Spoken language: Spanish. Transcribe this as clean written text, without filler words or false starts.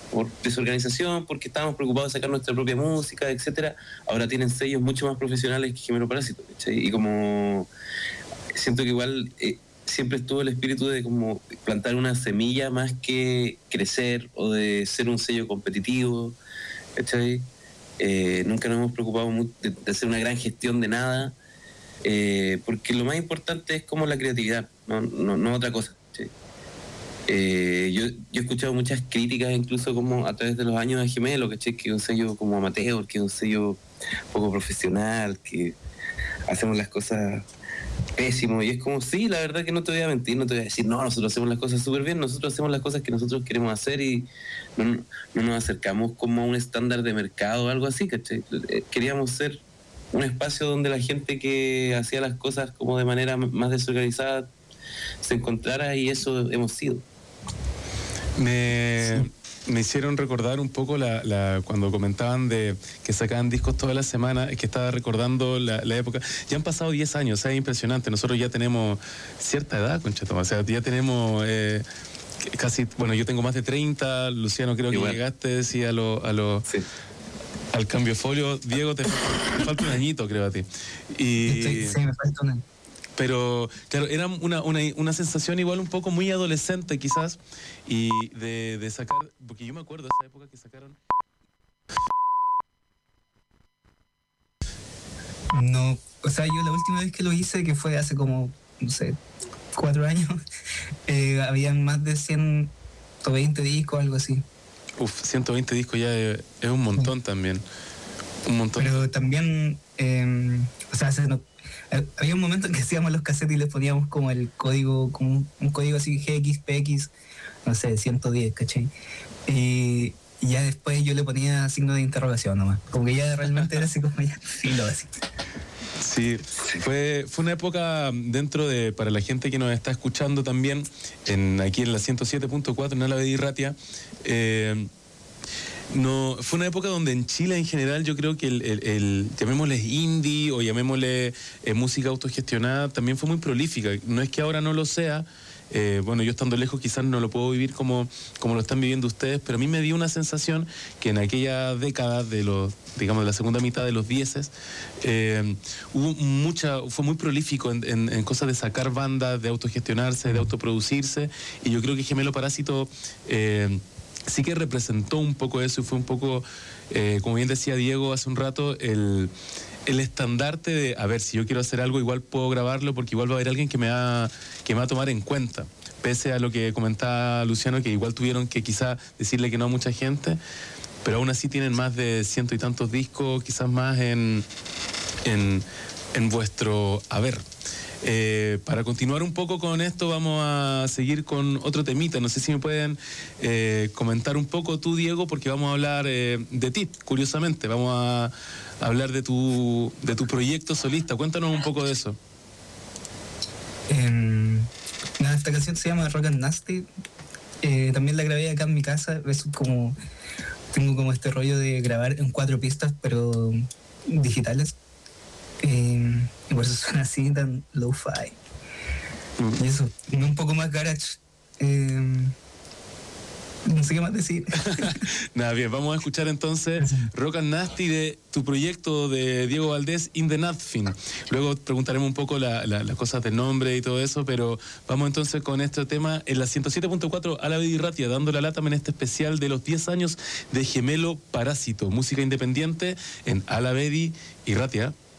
por desorganización, porque estábamos preocupados de sacar nuestra propia música, etcétera. Ahora tienen sellos mucho más profesionales que Gemelo Parásito, ¿cachai? Y como siento que igual siempre estuvo el espíritu de como plantar una semilla más que crecer o de ser un sello competitivo, ¿cachai? Nunca nos hemos preocupado de hacer una gran gestión de nada, porque lo más importante es como la creatividad, no otra cosa, ¿sí? Yo he escuchado muchas críticas incluso como a través de los años de Gemelo, ¿cachai? Que es un sello como amateur, que es un sello poco profesional, que hacemos las cosas pésimo, y es como, sí, la verdad que no te voy a mentir, no te voy a decir, no, nosotros hacemos las cosas súper bien, nosotros hacemos las cosas que nosotros queremos hacer y no nos acercamos como a un estándar de mercado o algo así, ¿cachai? Queríamos ser un espacio donde la gente que hacía las cosas como de manera más desorganizada se encontrara, y eso hemos sido. Me hicieron recordar un poco cuando comentaban de que sacaban discos toda la semana, que estaba recordando la época. Ya han pasado 10 años, o sea, es impresionante. Nosotros ya tenemos cierta edad, conchetoma, o sea, ya tenemos casi, bueno, yo tengo más de 30, Luciano, creo que llegaste, sí, sí, al cambio folio. Diego, te falta un añito, creo, a ti. Sí, me falta un año. Pero, claro, era una sensación igual un poco muy adolescente quizás, y de sacar, porque yo me acuerdo de esa época que sacaron... No, o sea, yo la última vez que lo hice, que fue hace como, no sé, 4 años, habían más de 120 discos, algo así. 120 discos ya es un montón también, un montón. Pero también, o sea, había un momento en que hacíamos los cassettes y les poníamos como el código, como un código así GXPX, no sé, 110, ¿cachai? Y ya después yo le ponía signo de interrogación nomás. Como que ya realmente era así como ya filo así. Sí, fue una época para la gente que nos está escuchando también, aquí en la 107.4 en Alavedi Ratia. No, fue una época donde en Chile en general yo creo que el llamémosle indie o llamémosle música autogestionada también fue muy prolífica. No es que ahora no lo sea, bueno, yo estando lejos quizás no lo puedo vivir como lo están viviendo ustedes, pero a mí me dio una sensación que en aquella década de la segunda mitad de los 10, fue muy prolífico en cosas de sacar bandas, de autogestionarse, de autoproducirse, y yo creo que Gemelo Parásito sí que representó un poco eso y fue un poco, como bien decía Diego hace un rato, el estandarte de, a ver, si yo quiero hacer algo, igual puedo grabarlo porque igual va a haber alguien que me va a tomar en cuenta. Pese a lo que comentaba Luciano, que igual tuvieron que quizá decirle que no a mucha gente, pero aún así tienen más de 100 y tantos discos, quizás más en vuestro haber. Para continuar un poco con esto, vamos a seguir con otro temita. No sé si me pueden comentar un poco tú, Diego, porque vamos a hablar de ti, curiosamente. Vamos a hablar de tu proyecto solista. Cuéntanos un poco de eso. Nada, esta canción se llama Rock and Nasty. También la grabé acá en mi casa. Es como, tengo como este rollo de grabar en 4 pistas, pero digitales. Y por eso suena así tan lo-fi. Y eso, un poco más garage. No sé qué más decir. Nada, bien, vamos a escuchar entonces Rock and Nasty de tu proyecto de Diego Valdés, In The Nothing. Luego preguntaremos un poco las cosas del nombre y todo eso, pero vamos entonces con este tema en la 107.4 Alavedi Ratia, dando la lata en este especial de los 10 años de Gemelo Parásito, música independiente en Alavedi y Ratia.